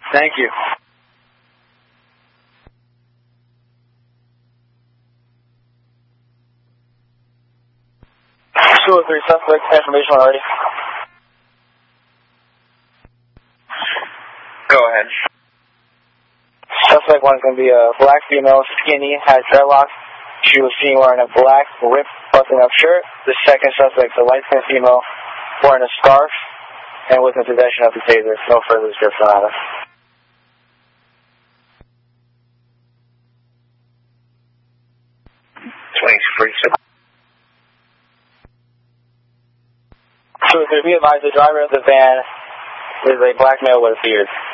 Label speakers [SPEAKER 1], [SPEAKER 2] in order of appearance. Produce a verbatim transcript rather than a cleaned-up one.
[SPEAKER 1] Thank you. two oh three suspect, information already.
[SPEAKER 2] Go ahead.
[SPEAKER 1] Suspect one is going to be a black female, skinny, has dreadlocks. She was seen wearing a black ripped button-up shirt. The second suspect is a light-skinned female wearing a scarf and was in possession of the taser. No further description on it.
[SPEAKER 2] twenty-three.
[SPEAKER 1] So, to be advised, the driver of the van is a black male with a beard.